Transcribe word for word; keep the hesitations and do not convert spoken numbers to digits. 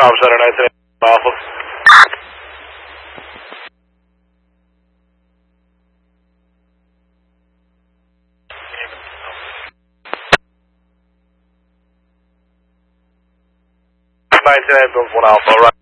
Charm Center, nine seven Alpha. nine ten, one Alpha, right.